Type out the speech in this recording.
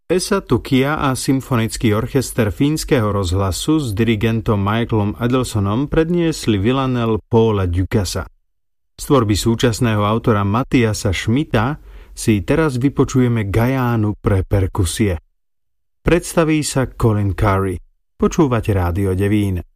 Esa Tukia a symfonický orchester Fínskeho rozhlasu s dirigentom Michaelom Adelsonom predniesli Villanelle Paula Ducasa. Z tvorby súčasného autora Matiasa Schmidta si teraz vypočujeme Gajánu pre perkusie. Predstaví sa Colin Curry. Počúvate Rádio Devín.